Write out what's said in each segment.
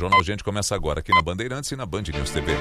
Jornal Gente começa agora aqui na Bandeirantes e na Band News TV.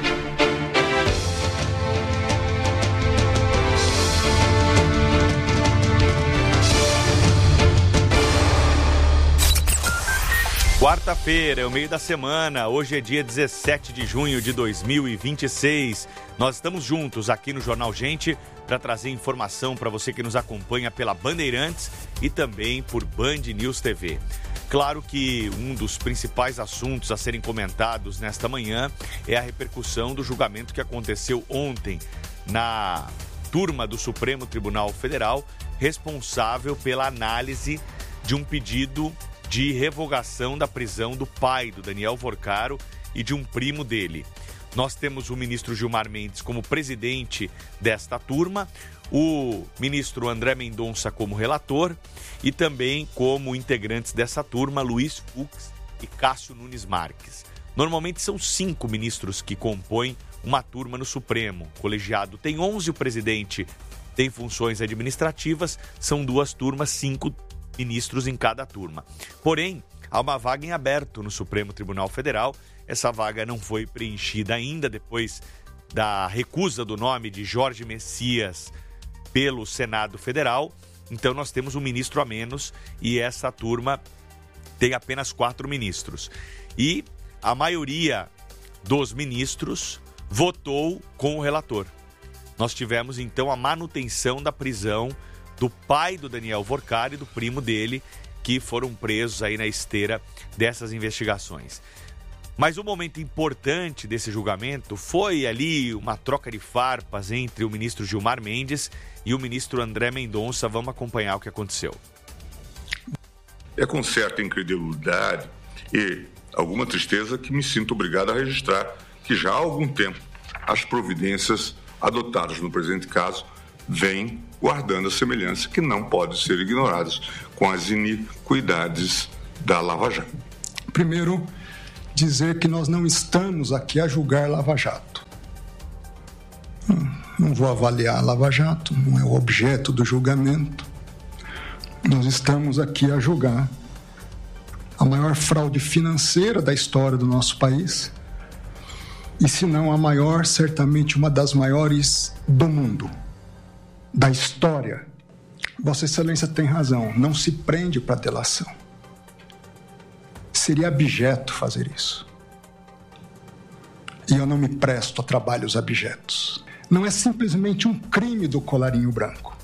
Quarta-feira, é o meio da semana, hoje é dia 17 de junho de 2026. Nós estamos juntos aqui no Jornal Gente para trazer informação para você que nos acompanha pela Bandeirantes e também por Band News TV. Claro que um dos principais assuntos a serem comentados nesta manhã é a repercussão do julgamento que aconteceu ontem na turma do Supremo Tribunal Federal, responsável pela análise de um pedido de revogação da prisão do pai do Daniel Vorcaro e de um primo dele. Nós temos o ministro Gilmar Mendes como presidente desta turma, o ministro André Mendonça como relator e também como integrantes dessa turma, Luiz Fux e Cássio Nunes Marques. Normalmente são 5 ministros que compõem uma turma no Supremo. O colegiado tem 11, o presidente tem funções administrativas, são 2 turmas, 5 ministros em cada turma. Porém, há uma vaga em aberto no Supremo Tribunal Federal. Essa vaga não foi preenchida ainda depois da recusa do nome de Jorge Messias pelo Senado Federal. Então nós temos um ministro a menos e essa turma tem apenas 4 ministros. E a maioria dos ministros votou com o relator. Nós tivemos então a manutenção da prisão do pai do Daniel Vorcaro e do primo dele, que foram presos aí na esteira dessas investigações. Mas um momento importante desse julgamento foi ali uma troca de farpas entre o ministro Gilmar Mendes e o ministro André Mendonça. Vamos acompanhar o que aconteceu. É com certa incredulidade e alguma tristeza que me sinto obrigado a registrar que já há algum tempo as providências adotadas no presente caso vêm guardando a semelhança que não pode ser ignoradas com as iniquidades da Lava Jato. Primeiro, dizer que nós não estamos aqui a julgar Lava Jato. Não vou avaliar a Lava Jato, não é o objeto do julgamento. Nós estamos aqui a julgar a maior fraude financeira da história do nosso país e, se não a maior, certamente uma das maiores do mundo. Da história. Vossa Excelência tem razão, não se prende para delação. Seria abjeto fazer isso. E eu não me presto a trabalhos abjetos. Não é simplesmente um crime do colarinho branco.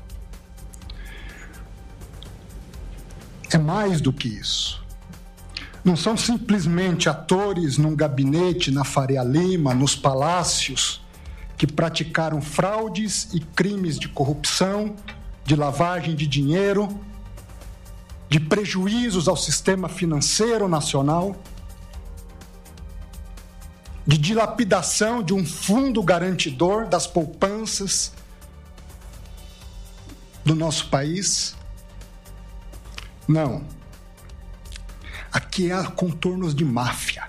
É mais do que isso. Não são simplesmente atores num gabinete na Faria Lima, nos palácios, que praticaram fraudes e crimes de corrupção, de lavagem de dinheiro, de prejuízos ao sistema financeiro nacional, de dilapidação de um fundo garantidor das poupanças do nosso país. Não. Aqui há contornos de máfia.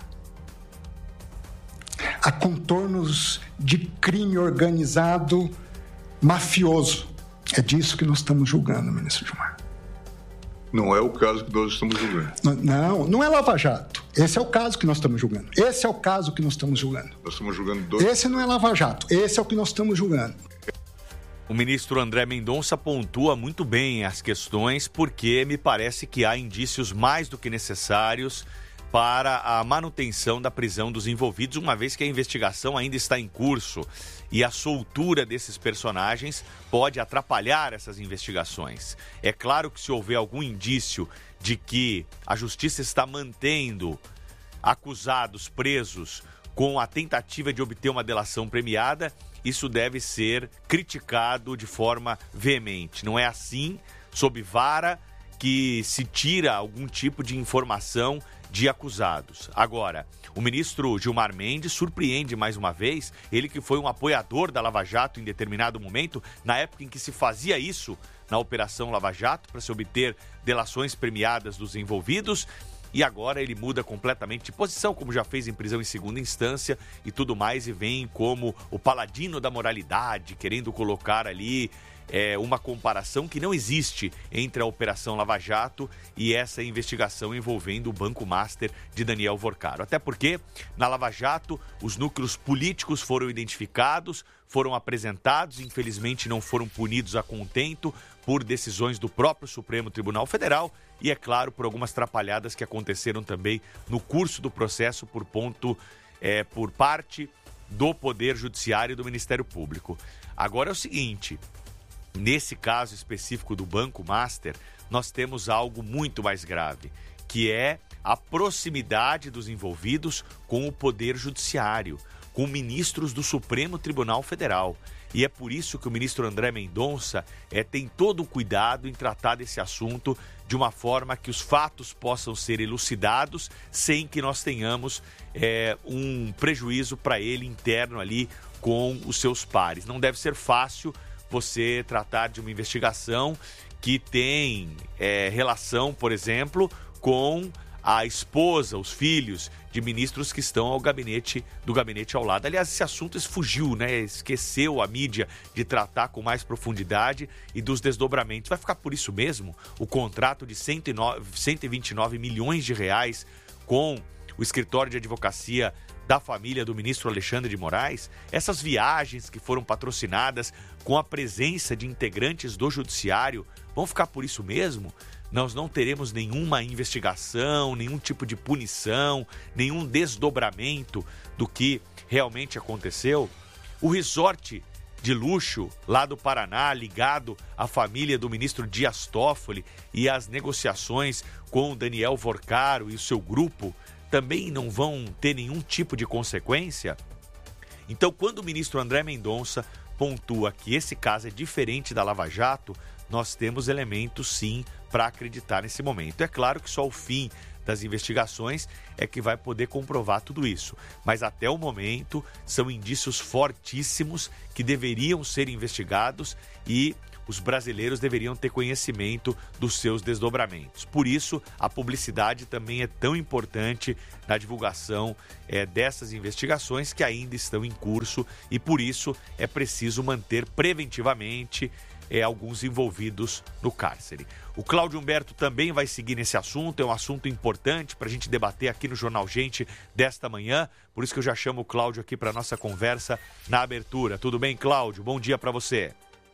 Há contornos de crime organizado mafioso. É disso que nós estamos julgando, ministro Gilmar. Não é o caso que nós estamos julgando. Não é Lava Jato. Esse é o caso que nós estamos julgando. Esse é o caso que nós estamos julgando. Nós estamos julgando 2. Esse não é Lava Jato. Esse é o que nós estamos julgando. O ministro André Mendonça pontua muito bem as questões, porque me parece que há indícios mais do que necessários para a manutenção da prisão dos envolvidos, uma vez que a investigação ainda está em curso e a soltura desses personagens pode atrapalhar essas investigações. É claro que se houver algum indício de que a justiça está mantendo acusados presos com a tentativa de obter uma delação premiada, isso deve ser criticado de forma veemente. Não é assim, sob vara, que se tira algum tipo de informação de acusados. Agora, o ministro Gilmar Mendes surpreende mais uma vez, ele que foi um apoiador da Lava Jato em determinado momento, na época em que se fazia isso na Operação Lava Jato, para se obter delações premiadas dos envolvidos, e agora ele muda completamente de posição, como já fez em prisão em segunda instância e tudo mais, e vem como o paladino da moralidade, querendo colocar ali uma comparação que não existe entre a Operação Lava Jato e essa investigação envolvendo o Banco Master de Daniel Vorcaro. Até porque, na Lava Jato, os núcleos políticos foram identificados, foram apresentados, infelizmente não foram punidos a contento por decisões do próprio Supremo Tribunal Federal e, é claro, por algumas trapalhadas que aconteceram também no curso do processo por parte do Poder Judiciário e do Ministério Público. Agora é o seguinte, nesse caso específico do Banco Master, nós temos algo muito mais grave, que é a proximidade dos envolvidos com o Poder Judiciário, com ministros do Supremo Tribunal Federal. E é por isso que o ministro André Mendonça tem todo o cuidado em tratar desse assunto de uma forma que os fatos possam ser elucidados sem que nós tenhamos um prejuízo para ele interno ali com os seus pares. Não deve ser fácil você tratar de uma investigação que tem relação, por exemplo, com a esposa, os filhos de ministros que estão do gabinete ao lado. Aliás, esse assunto fugiu, né? Esqueceu a mídia de tratar com mais profundidade e dos desdobramentos. Vai ficar por isso mesmo o contrato de 129 milhões de reais com o escritório de advocacia da família do ministro Alexandre de Moraes? Essas viagens que foram patrocinadas com a presença de integrantes do judiciário vão ficar por isso mesmo? Nós não teremos nenhuma investigação, nenhum tipo de punição, nenhum desdobramento do que realmente aconteceu? O resort de luxo lá do Paraná, ligado à família do ministro Dias Toffoli e às negociações com o Daniel Vorcaro e o seu grupo, também não vão ter nenhum tipo de consequência? Então, quando o ministro André Mendonça pontua que esse caso é diferente da Lava Jato, nós temos elementos, sim, para acreditar nesse momento. É claro que só o fim das investigações é que vai poder comprovar tudo isso. Mas até o momento são indícios fortíssimos que deveriam ser investigados e os brasileiros deveriam ter conhecimento dos seus desdobramentos. Por isso, a publicidade também é tão importante na divulgação dessas investigações que ainda estão em curso e por isso é preciso manter preventivamente alguns envolvidos no cárcere. O Cláudio Humberto também vai seguir nesse assunto, é um assunto importante para a gente debater aqui no Jornal Gente desta manhã, por isso que eu já chamo o Cláudio aqui para a nossa conversa na abertura. Tudo bem, Cláudio? Bom dia para você.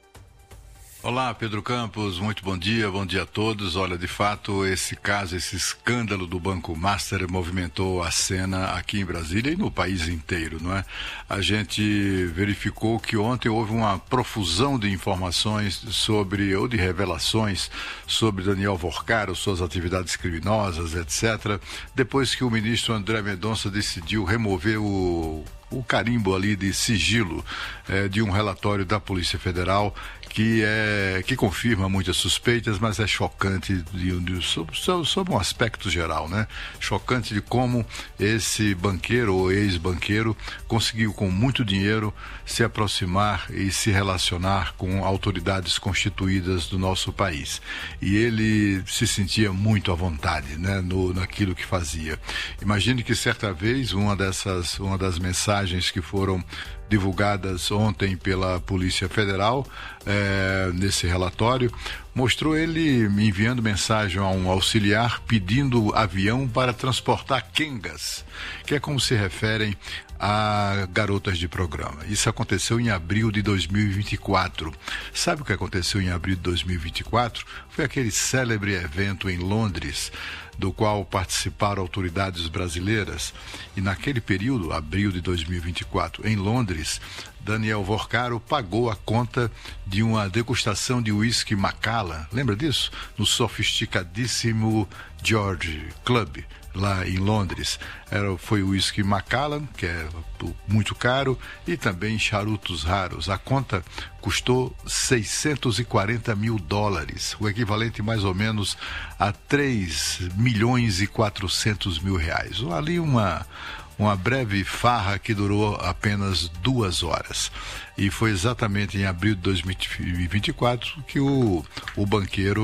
Olá, Pedro Campos, muito bom dia a todos. Olha, de fato, esse caso, esse escândalo do Banco Master movimentou a cena aqui em Brasília e no país inteiro, não é? A gente verificou que ontem houve uma profusão de informações ou de revelações sobre Daniel Vorcaro, suas atividades criminosas, etc., depois que o ministro André Mendonça decidiu remover o carimbo ali de sigilo de um relatório da Polícia Federal que confirma muitas suspeitas, mas é chocante sob um aspecto geral, né? Chocante de como esse banqueiro ou ex-banqueiro conseguiu com muito dinheiro se aproximar e se relacionar com autoridades constituídas do nosso país. E ele se sentia muito à vontade, né, naquilo que fazia. Imagine que certa vez uma das mensagens que foram divulgadas ontem pela Polícia Federal, nesse relatório, mostrou ele enviando mensagem a um auxiliar pedindo avião para transportar quengas, que é como se referem a garotas de programa. Isso aconteceu em abril de 2024. Sabe o que aconteceu em abril de 2024? Foi aquele célebre evento em Londres, do qual participaram autoridades brasileiras. E naquele período, abril de 2024, em Londres, Daniel Vorcaro pagou a conta de uma degustação de uísque Macallan. Lembra disso? No sofisticadíssimo George Club, lá em Londres. Foi o uísque Macallan, que é muito caro, e também charutos raros. A conta custou $640 mil, o equivalente mais ou menos a 3.400.000 reais. Ali uma breve farra que durou apenas 2 horas. E foi exatamente em abril de 2024 que o banqueiro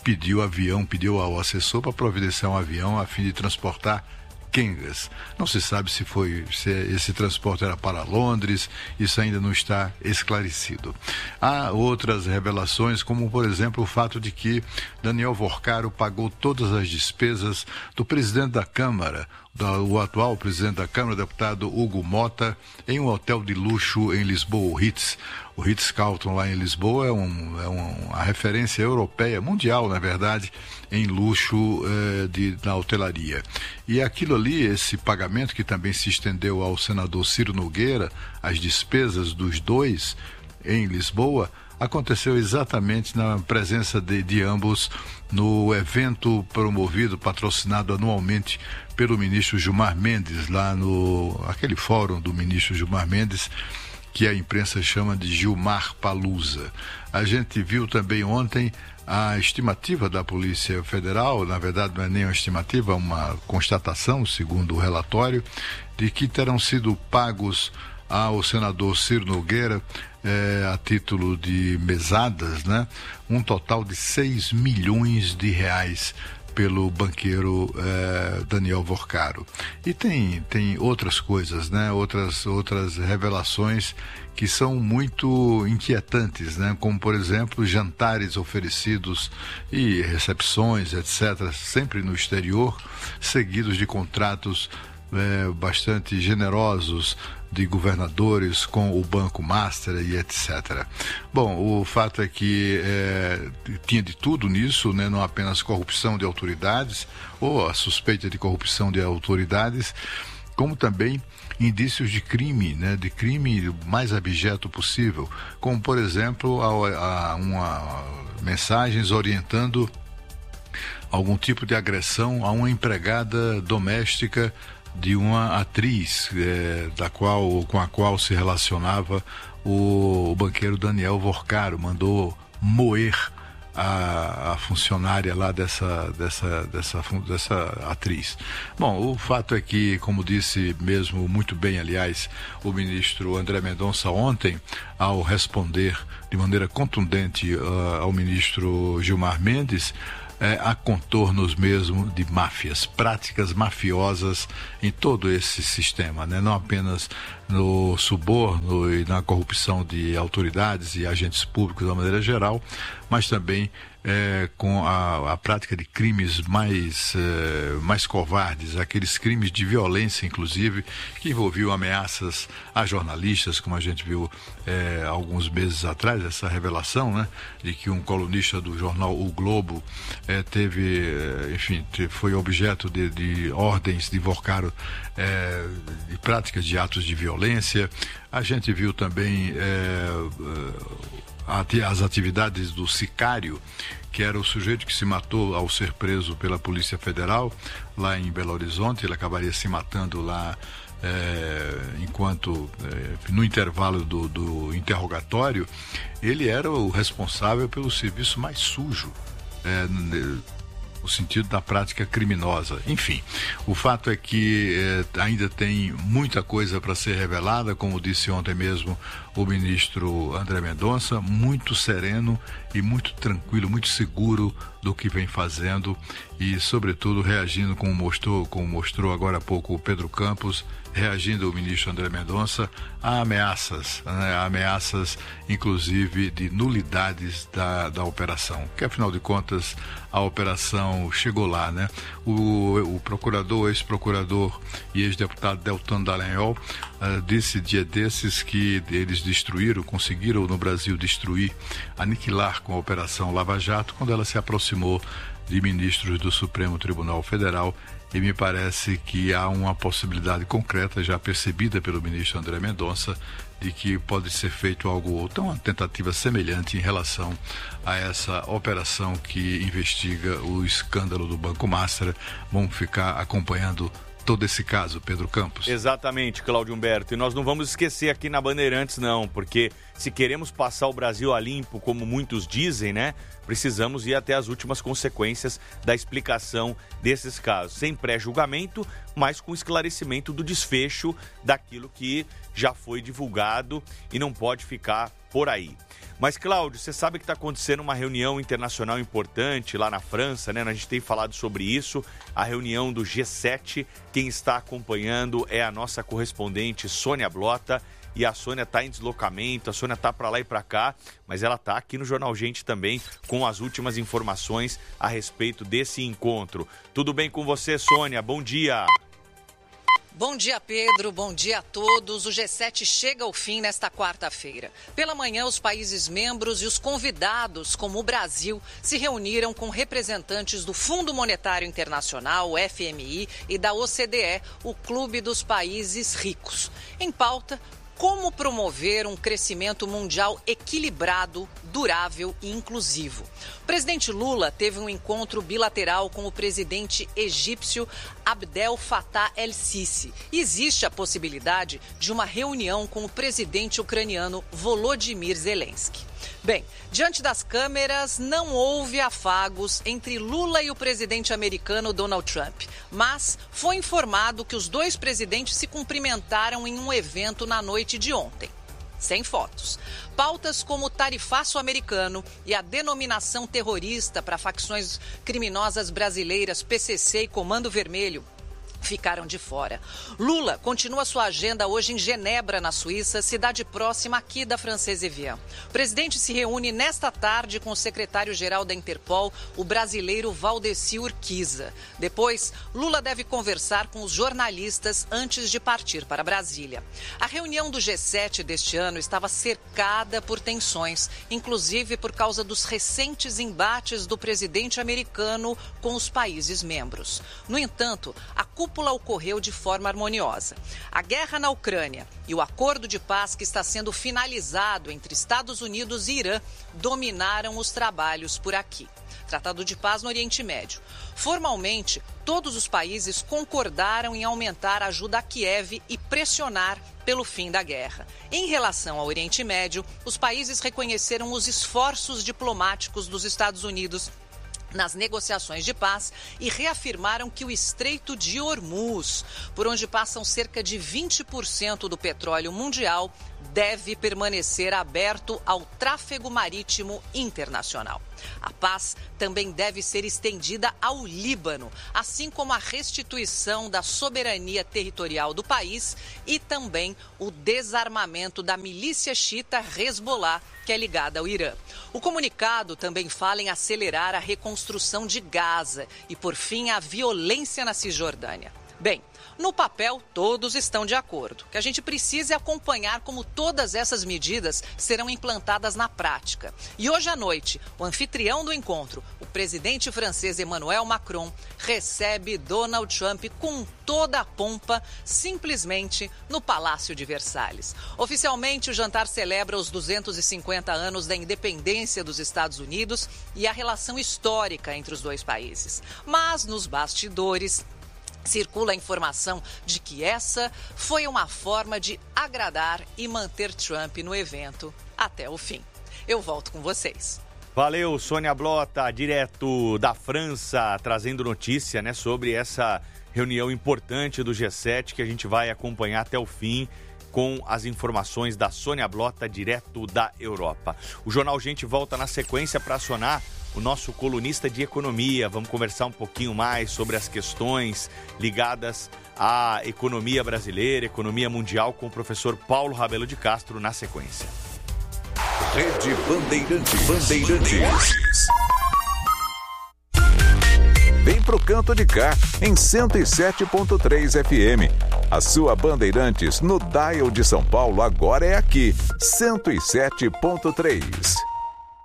pediu ao assessor para providenciar um avião a fim de transportar quengas. Não se sabe se esse transporte era para Londres, isso ainda não está esclarecido. Há outras revelações, como por exemplo o fato de que Daniel Vorcaro pagou todas as despesas do presidente da Câmara, o atual presidente da Câmara, deputado Hugo Mota, em um hotel de luxo em Lisboa, o Ritz. O Ritz-Carlton lá em Lisboa é uma referência europeia, mundial na verdade, em luxo na hotelaria. E aquilo ali, esse pagamento que também se estendeu ao senador Ciro Nogueira, as despesas dos dois em Lisboa, aconteceu exatamente na presença de ambos no evento patrocinado anualmente pelo ministro Gilmar Mendes, lá aquele fórum do ministro Gilmar Mendes, que a imprensa chama de Gilmar Palusa. A gente viu também ontem a estimativa da Polícia Federal, na verdade não é nem uma estimativa, é uma constatação, segundo o relatório, de que terão sido pagos ao senador Ciro Nogueira, a título de mesadas, né, um total de 6 milhões de reais pelo banqueiro Daniel Vorcaro. E tem outras coisas, né? Outras revelações que são muito inquietantes, né? Como, por exemplo, jantares oferecidos e recepções, etc., sempre no exterior, seguidos de contratos bastante generosos de governadores com o Banco Master e etc. Bom, o fato é que tinha de tudo nisso, né? Não apenas corrupção de autoridades ou a suspeita de corrupção de autoridades, como também indícios de crime, né? De crime mais abjeto possível, como por exemplo mensagens orientando algum tipo de agressão a uma empregada doméstica de uma atriz com a qual se relacionava o banqueiro Daniel Vorcaro. Mandou moer a funcionária lá dessa atriz. Bom, o fato é que, como disse mesmo muito bem, aliás, o ministro André Mendonça ontem, ao responder de maneira contundente ao ministro Gilmar Mendes, há contornos mesmo de máfias, práticas mafiosas em todo esse sistema, né? Não apenas no suborno e na corrupção de autoridades e agentes públicos de uma maneira geral, mas também com a prática de crimes mais covardes, aqueles crimes de violência, inclusive, que envolviam ameaças a jornalistas, como a gente viu alguns meses atrás, essa revelação, né, de que um colunista do jornal O Globo foi objeto de ordens de Vorcaro, de práticas de atos de violência. A gente viu também as atividades do sicário, que era o sujeito que se matou ao ser preso pela Polícia Federal lá em Belo Horizonte. Ele acabaria se matando lá no intervalo do interrogatório. Ele era o responsável pelo serviço mais sujo, no sentido da prática criminosa. Enfim, o fato é que ainda tem muita coisa para ser revelada, como disse ontem mesmo o ministro André Mendonça, muito sereno e muito tranquilo, muito seguro do que vem fazendo e, sobretudo, reagindo, como mostrou agora há pouco o Pedro Campos, reagindo o ministro André Mendonça a ameaças, né? Ameaças, inclusive, de nulidades da operação, que, afinal de contas, a operação chegou lá, né? O ex-procurador e ex-deputado Deltan Dallagnol disse dia desses que eles conseguiram no Brasil aniquilar com a Operação Lava Jato, quando ela se aproximou de ministros do Supremo Tribunal Federal, e me parece que há uma possibilidade concreta, já percebida pelo ministro André Mendonça, de que pode ser feito uma tentativa semelhante em relação a essa operação que investiga o escândalo do Banco Master. Vamos ficar acompanhando todo esse caso, Pedro Campos. Exatamente, Cláudio Humberto. E nós não vamos esquecer aqui na Bandeirantes, não, porque se queremos passar o Brasil a limpo, como muitos dizem, né, precisamos ir até as últimas consequências da explicação desses casos, sem pré-julgamento, mas com esclarecimento do desfecho daquilo que já foi divulgado e não pode ficar por aí. Mas, Cláudio, você sabe que está acontecendo uma reunião internacional importante lá na França, né? A gente tem falado sobre isso, a reunião do G7. Quem está acompanhando é a nossa correspondente Sônia Blota. E a Sônia está em deslocamento, a Sônia está para lá e para cá, mas ela está aqui no Jornal Gente também com as últimas informações a respeito desse encontro. Tudo bem com você, Sônia? Bom dia! Bom dia, Pedro. Bom dia a todos. O G7 chega ao fim nesta quarta-feira. Pela manhã, os países membros e os convidados, como o Brasil, se reuniram com representantes do Fundo Monetário Internacional, o FMI, e da OCDE, o Clube dos Países Ricos. Em pauta, como promover um crescimento mundial equilibrado, durável e inclusivo. O presidente Lula teve um encontro bilateral com o presidente egípcio Abdel Fattah el-Sisi. Existe a possibilidade de uma reunião com o presidente ucraniano Volodymyr Zelensky. Bem, diante das câmeras, não houve afagos entre Lula e o presidente americano Donald Trump, mas foi informado que os dois presidentes se cumprimentaram em um evento na noite de ontem. Sem fotos. Pautas como o tarifaço americano e a denominação terrorista para facções criminosas brasileiras, PCC e Comando Vermelho, ficaram de fora. Lula continua sua agenda hoje em Genebra, na Suíça, cidade próxima aqui da Francesa Evian. O presidente se reúne nesta tarde com o secretário-geral da Interpol, o brasileiro Valdeci Urquiza. Depois, Lula deve conversar com os jornalistas antes de partir para Brasília. A reunião do G7 deste ano estava cercada por tensões, inclusive por causa dos recentes embates do presidente americano com os países membros. No entanto, a cúpula ocorreu de forma harmoniosa. A guerra na Ucrânia e o acordo de paz que está sendo finalizado entre Estados Unidos e Irã dominaram os trabalhos por aqui. Tratado de paz no Oriente Médio. Formalmente, todos os países concordaram em aumentar a ajuda a Kiev e pressionar pelo fim da guerra. Em relação ao Oriente Médio, os países reconheceram os esforços diplomáticos dos Estados Unidos nas negociações de paz e reafirmaram que o Estreito de Hormuz, por onde passam cerca de 20% do petróleo mundial, deve permanecer aberto ao tráfego marítimo internacional. A paz também deve ser estendida ao Líbano, assim como a restituição da soberania territorial do país e também o desarmamento da milícia xiita Hezbollah, que é ligada ao Irã. O comunicado também fala em acelerar a reconstrução de Gaza e, por fim, a violência na Cisjordânia. Bem, no papel, todos estão de acordo. O que a gente precisa é acompanhar como todas essas medidas serão implantadas na prática. E hoje à noite, o anfitrião do encontro, o presidente francês Emmanuel Macron, recebe Donald Trump com toda a pompa, simplesmente no Palácio de Versalhes. Oficialmente, o jantar celebra os 250 anos da independência dos Estados Unidos e a relação histórica entre os dois países. Mas, nos bastidores, circula a informação de que essa foi uma forma de agradar e manter Trump no evento até o fim. Eu volto com vocês. Valeu, Sônia Blota, direto da França, trazendo notícia, né, sobre essa reunião importante do G7 que a gente vai acompanhar até o fim com as informações da Sônia Blota, direto da Europa. O Jornal Gente volta na sequência para acionar o nosso colunista de economia. Vamos conversar um pouquinho mais sobre as questões ligadas à economia brasileira, economia mundial, com o professor Paulo Rabelo de Castro na sequência. Rede Bandeirantes. Vem pro canto de cá, em 107.3 FM. A sua Bandeirantes no dial de São Paulo agora é aqui, 107.3.